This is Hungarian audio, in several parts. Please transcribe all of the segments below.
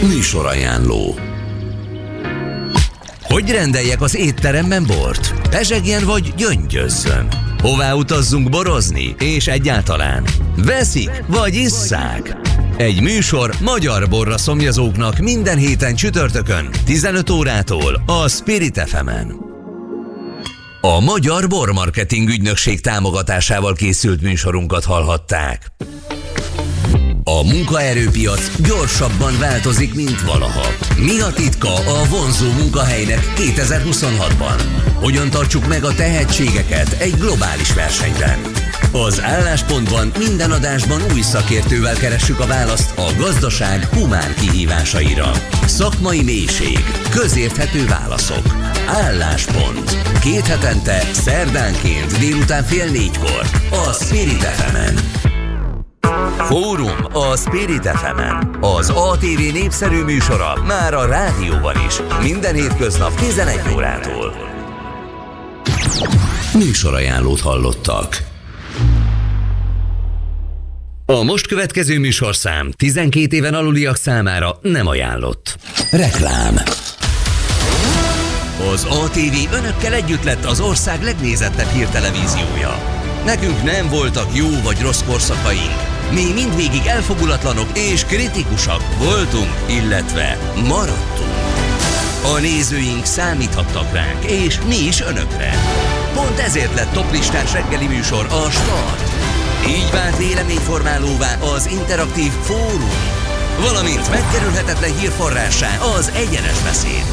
Műsorajánló. Hogy rendeljek az étteremben bort? Pezsegjen vagy gyöngyözzön? Hová utazzunk borozni? És egyáltalán veszik vagy isszák? Egy műsor magyar borra szomjazóknak minden héten csütörtökön 15 órától a Spirit FM-en. A Magyar Bormarketing Ügynökség támogatásával készült műsorunkat hallhatták. A munkaerőpiac gyorsabban változik, mint valaha. Mi a titka a vonzó munkahelynek 2026-ban? Hogyan tartsuk meg a tehetségeket egy globális versenyben? Az Álláspontban minden adásban új szakértővel keressük a választ a gazdaság humán kihívásaira. Szakmai mélység, közérthető válaszok. Álláspont. 2 hetente, szerdánként délután 3:30 a Spirit FM-en. Fórum a Spirit FM-en. Az ATV népszerű műsora már a rádióban is. Minden hétköznap 11 órától. Műsorajánlót hallottak. A most következő műsorszám 12 éven aluliak számára nem ajánlott. Reklám. Az ATV önökkel együtt lett az ország legnézettebb hírtelevíziója. Nekünk nem voltak jó vagy rossz korszakaink. Mi mindvégig elfogulatlanok és kritikusak voltunk, illetve maradtunk. A nézőink számíthattak ránk, és mi is önökre. Pont ezért lett toplistás reggeli műsor a Start. Így vált véleményformálóvá az interaktív Fórum, valamint megkerülhetetlen hírforrássá az egyenes beszéd.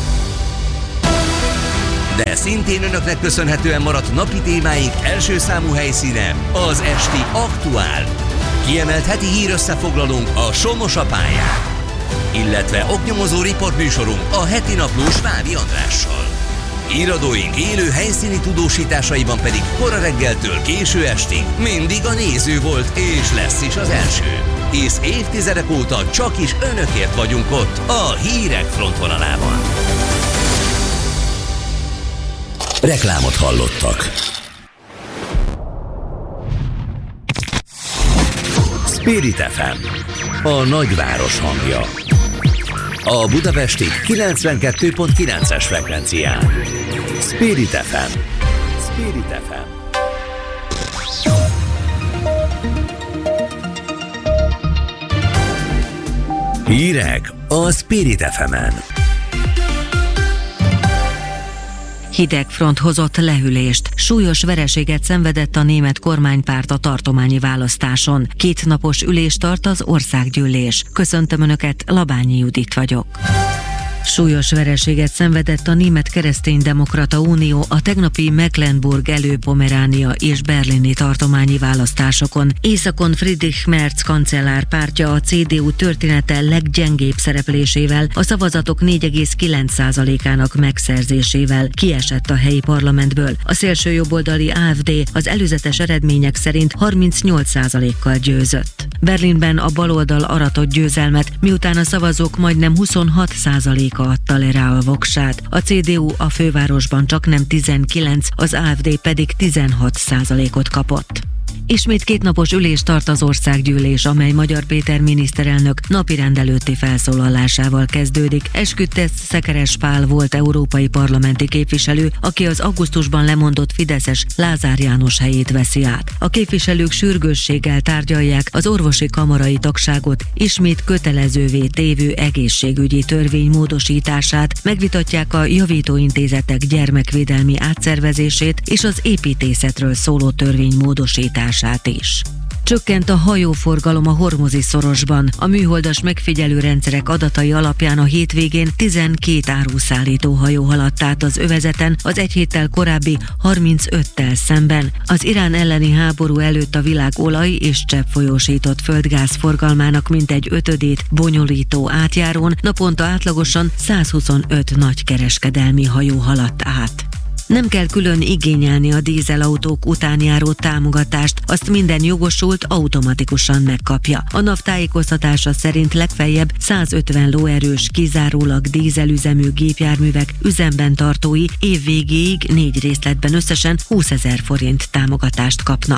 De szintén önöknek köszönhetően maradt napi témáink első számú helyszíne az esti Aktuál. Kiemelt heti hírösszefoglalónk a Somos a pályán, illetve oknyomozó riportműsorunk a heti napló Svábi Andrással. Híradóink élő helyszíni tudósításaiban pedig kora reggeltől késő estig mindig a néző volt és lesz is az első. És évtizedek óta csak is önökért vagyunk ott a hírek frontvonalában. Reklámot hallottak. Spirit FM, a nagyváros hangja. A budapesti 92.9-es frekvencián. Spirit FM. Spirit FM. Hírek a Spirit FM-en. Hideg front hozott lehűlést. Súlyos vereséget szenvedett a német kormánypárt a tartományi választáson. 2 napos ülést tart az országgyűlés. Köszöntöm Önöket, Labányi Judit vagyok. Súlyos vereséget szenvedett a Német Kereszténydemokrata Unió a tegnapi Mecklenburg-Elő-Pomeránia és berlini tartományi választásokon. Északon Friedrich Merz kancellár pártja a CDU története leggyengébb szereplésével, a szavazatok 4,9%-ának megszerzésével kiesett a helyi parlamentből. A szélsőjobboldali AfD az előzetes eredmények szerint 38%-kal győzött. Berlinben a baloldal aratott győzelmet, miután a szavazók majdnem 26%-a adta le rá a voksát. A CDU a fővárosban csaknem 19, az AfD pedig 16%-ot kapott. Ismét 2 napos ülést tart az országgyűlés, amely Magyar Péter miniszterelnök napirend előtti felszólalásával kezdődik. Esküdtesz Szekeres Pál volt európai parlamenti képviselő, aki az augusztusban lemondott fideszes Lázár János helyét veszi át. A képviselők sürgősséggel tárgyalják az orvosi kamarai tagságot ismét kötelezővé tévő egészségügyi törvény módosítását, megvitatják a javítóintézetek gyermekvédelmi átszervezését és az építészetről szóló törvény módosítását is. Csökkent a hajóforgalom a Hormuzi-szorosban. A műholdas megfigyelő rendszerek adatai alapján a hétvégén 12 áruszállító hajó haladt át az övezeten, az egy héttel korábbi 35-tel szemben. Az Irán elleni háború előtt a világ olaj- és cseppfolyósított földgáz forgalmának mintegy 5-ét bonyolító átjárón naponta átlagosan 125 nagykereskedelmi hajó haladt át. Nem kell külön igényelni a dízelautók után járó támogatást, azt minden jogosult automatikusan megkapja. A NAV tájékoztatása szerint legfeljebb 150 lóerős, kizárólag dízelüzemű gépjárművek üzemben tartói év végéig 4 részletben összesen 20 000 forint támogatást kapnak.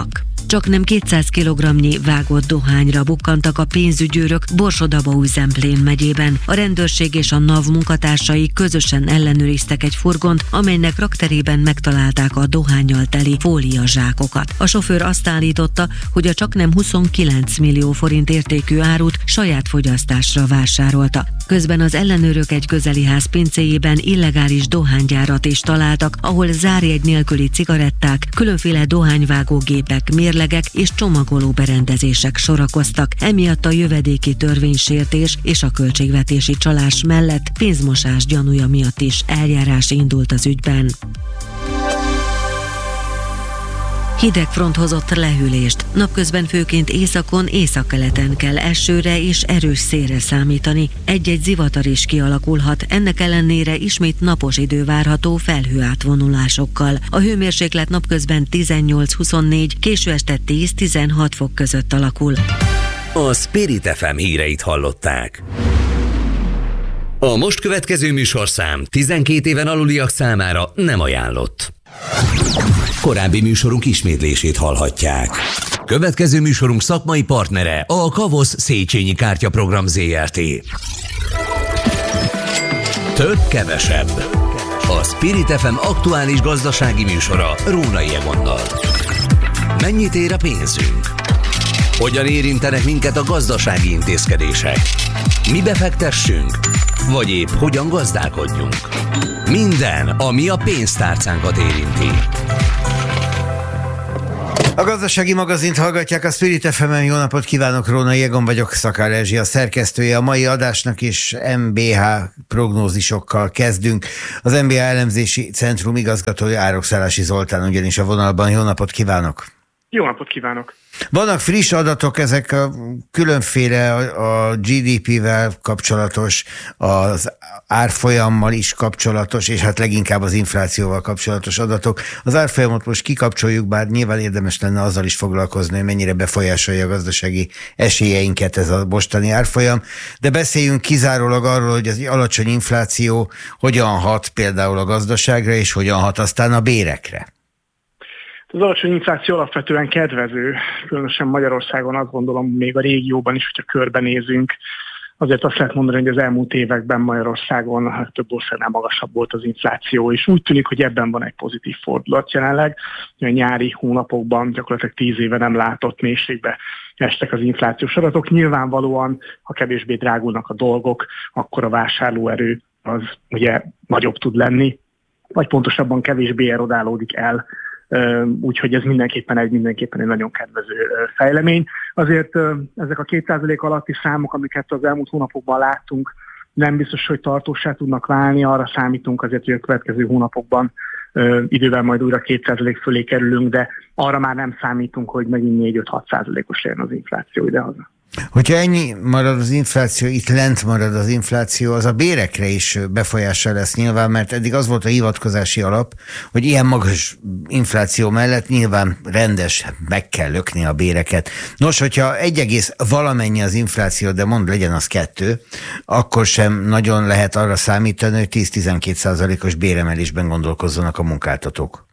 Csaknem 200 kg-nyi vágott dohányra bukkantak a pénzügyőrök Borsod-Abaúj-Zemplén megyében. A rendőrség és a NAV munkatársai közösen ellenőriztek egy furgont, amelynek rakterében megtalálták a dohánnyal teli fóliazsákokat. A sofőr azt állította, hogy a csaknem 29 millió forint értékű árut saját fogyasztásra vásárolta. Közben az ellenőrök egy közeli ház pincéjében illegális dohánygyárat is találtak, ahol zárjegy nélküli cigaretták, különféle dohányvágógépek, mérlegek és csomagoló berendezések sorakoztak. Emiatt a jövedéki törvénysértés és a költségvetési csalás mellett pénzmosás gyanúja miatt is eljárás indult az ügyben. Hideg front hozott lehűlést. Napközben főként északon, északkeleten kell esőre és erős szélre számítani. Egy-egy zivatar is kialakulhat, ennek ellenére ismét napos idő várható felhőátvonulásokkal. A hőmérséklet napközben 18-24, késő este 10-16 fok között alakul. A Spirit FM híreit hallották. A most következő műsorszám 12 éven aluliak számára nem ajánlott. Korábbi műsorunk ismétlését hallhatják. Következő műsorunk szakmai partnere a Kavosz Széchenyi Kártyaprogram Zrt. Több kevesebb. A Spirit FM aktuális gazdasági műsora Rónai Egonnal. Mennyit ér a pénzünk? Hogyan érintenek minket a gazdasági intézkedések? Mi befektessünk? Vagy épp hogyan gazdálkodjunk? Minden, ami a pénztárcánkat érinti. A gazdasági magazint hallgatják a Spirit FM-en. Jó napot kívánok, Rónai Egon vagyok, Szakár Erzsi a szerkesztője. A mai adásnak is MBH prognózisokkal kezdünk. Az MBH elemzési centrum igazgatója Árokszállási Zoltán ugyanis a vonalban. Jó napot kívánok! Jó napot kívánok! Vannak friss adatok, ezek a különféle a GDP-vel kapcsolatos, az árfolyammal is kapcsolatos, és hát leginkább az inflációval kapcsolatos adatok. Az árfolyamot most kikapcsoljuk, bár nyilván érdemes lenne azzal is foglalkozni, hogy mennyire befolyásolja a gazdasági esélyeinket ez a mostani árfolyam, de beszéljünk kizárólag arról, hogy az alacsony infláció hogyan hat például a gazdaságra, és hogyan hat aztán a bérekre. Az alacsony infláció alapvetően kedvező, különösen Magyarországon, azt gondolom, még a régióban is, hogyha körbenézünk, azért azt lehet mondani, hogy az elmúlt években Magyarországon több országnál magasabb volt az infláció, és úgy tűnik, hogy ebben van egy pozitív fordulat jelenleg. A nyári hónapokban gyakorlatilag 10 éve nem látott mélységbe estek az inflációs adatok. Nyilvánvalóan, ha kevésbé drágulnak a dolgok, akkor a vásárlóerő az ugye nagyobb tud lenni, vagy pontosabban kevésbé erodálódik el. Úgyhogy ez mindenképpen egy nagyon kedvező fejlemény. Azért ezek a 2% alatti számok, amiket az elmúlt hónapokban láttunk, nem biztos, hogy tartósá tudnak válni. Arra számítunk azért, hogy a következő hónapokban idővel majd újra 2% fölé kerülünk, de arra már nem számítunk, hogy megint 4-5-6%-os legyen az infláció idehaza. Hogyha ennyi marad az infláció, itt lent marad az infláció, az a bérekre is befolyással lesz nyilván, mert eddig az volt a hivatkozási alap, hogy ilyen magas infláció mellett nyilván rendes, meg kell lökni a béreket. Nos, hogyha 1, valamennyi az infláció, de mondd legyen az 2, akkor sem nagyon lehet arra számítani, hogy 10-12%-os béremelésben gondolkozzanak a munkáltatók.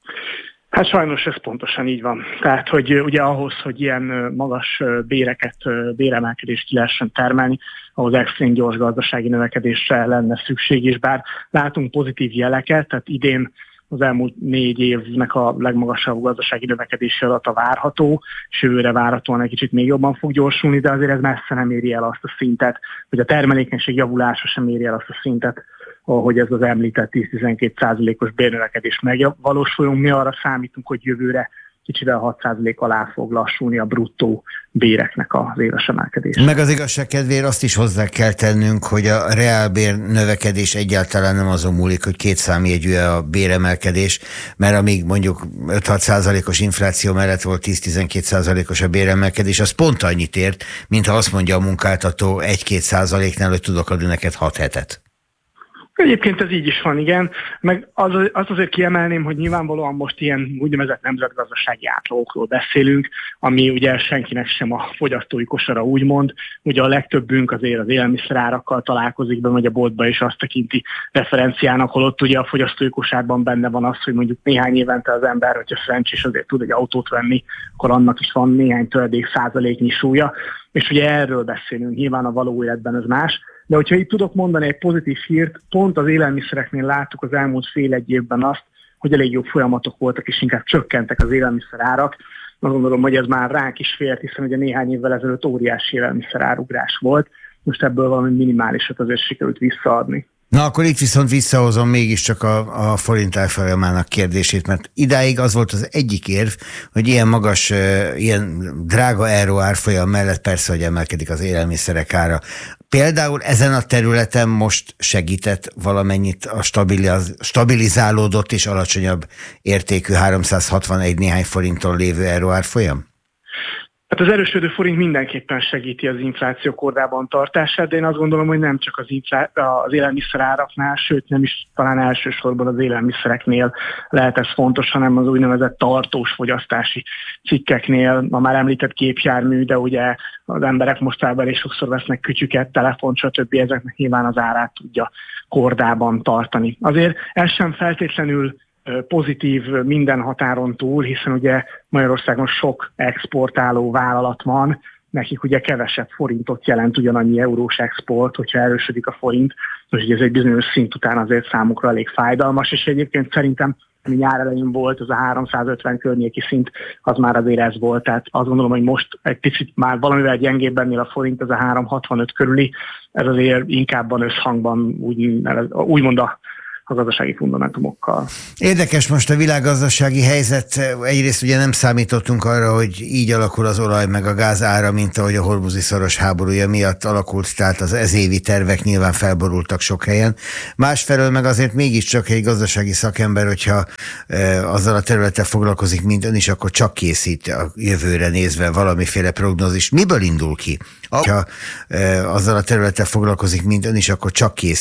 Hát sajnos ez pontosan így van. Tehát, hogy ugye ahhoz, hogy ilyen magas béremelkedést ki lehessen termelni, ahhoz extrém gyors gazdasági növekedésre lenne szükség, és bár látunk pozitív jeleket, tehát idén az elmúlt 4 évnek a legmagasabb gazdasági növekedési adata várható, és jövőre várhatóan egy kicsit még jobban fog gyorsulni, de azért ez messze nem éri el azt a szintet, hogy a termelékenység javulása sem éri el azt a szintet, ahogy ez az említett 10-12%-os bérnövekedés megvalósuljon. Mi arra számítunk, hogy jövőre kicsivel 6% alá fog lassulni a bruttó béreknek az éves emelkedés. Meg az igazság kedvéért azt is hozzá kell tennünk, hogy a reálbér növekedés egyáltalán nem azon múlik, hogy 2 számjegyű a béremelkedés, mert amíg mondjuk 5-6%-os infláció mellett volt 10-12%-os a béremelkedés, az pont annyit ért, mintha azt mondja a munkáltató 1-2%-nál, hogy tudok adni neked 6 hetet. Egyébként ez így is van, igen. Meg azt azért kiemelném, hogy nyilvánvalóan most ilyen úgynevezett nemzetgazdasági átlagokról beszélünk, ami ugye senkinek sem a fogyasztói kosara úgymond. Ugye a legtöbbünk azért az élelmiszerárakkal találkozik be, vagy a boltba is azt tekinti referenciának, holott ugye a fogyasztói kosárban benne van az, hogy mondjuk néhány évente az ember, hogyha szerencsés azért tud egy autót venni, akkor annak is van néhány töredék százaléknyi súlya. És ugye erről beszélünk, nyilván a való életben ez más. De hogyha itt tudok mondani egy pozitív hírt, pont az élelmiszereknél láttuk az elmúlt fél-egy évben azt, hogy elég jó folyamatok voltak, és inkább csökkentek az élelmiszerárak. Azt gondolom, hogy ez már ránk is fért, hiszen ugye néhány évvel ezelőtt óriási élelmiszerárugrás volt. Most ebből valami minimálisat azért sikerült visszaadni. Na akkor itt viszont visszahozom mégiscsak a forint árfolyamának kérdését, mert idáig az volt az egyik érv, hogy ilyen magas, ilyen drága euró árfolyam mellett persze, hogy emelkedik az élelmiszerek ára. Például ezen a területen most segített valamennyit a stabilizálódott és alacsonyabb értékű 361 néhány forinton lévő euró árfolyam? Hát az erősödő forint mindenképpen segíti az infláció kordában tartását, de én azt gondolom, hogy nem csak az élelmiszeráraknál, sőt nem is talán elsősorban az élelmiszereknél lehet ez fontos, hanem az úgynevezett tartós fogyasztási cikkeknél, a már említett gépjármű, de ugye az emberek mostában elég sokszor vesznek kütyüket, telefont, stb. Ezeknek nyilván az árát tudja kordában tartani. Azért ez sem feltétlenül pozitív minden határon túl, hiszen ugye Magyarországon sok exportáló vállalat van, nekik ugye kevesebb forintot jelent ugyanannyi eurós export, hogyha erősödik a forint, és ez egy bizonyos szint után azért számukra elég fájdalmas, és egyébként szerintem ami nyár elején volt, az a 350 környéki szint, az már azért ez volt, tehát azt gondolom, hogy most egy picit már valamivel gyengébb ennél a forint, ez a 365 körüli, ez azért inkább van összhangban úgymond a gazdasági fundamentumokkal. Érdekes most a világgazdasági helyzet. Egyrészt ugye nem számítottunk arra, hogy így alakul az olaj meg a gáz ára, mint ahogy a hormuzi-szoros háborúja miatt alakult, tehát az ezévi tervek nyilván felborultak sok helyen. Másfelől meg azért mégiscsak egy gazdasági szakember, hogyha azzal a területtel foglalkozik, mint ön is, akkor csak készít a jövőre nézve valamiféle prognózis. Miből indul ki? Ha azzal a területtel foglalkozik, mint ön is, akkor csak készít